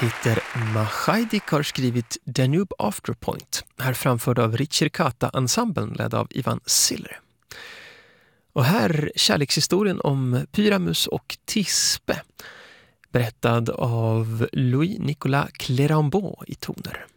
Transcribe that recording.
Peter Machajdik har skrivit Danube Afterpoint, här framförd av Ricercata-ensemblen ledd av Ivan Siller. Och här kärlekshistorien om Pyramus och Tispe, berättad av Louis-Nicolas Clérambault i toner.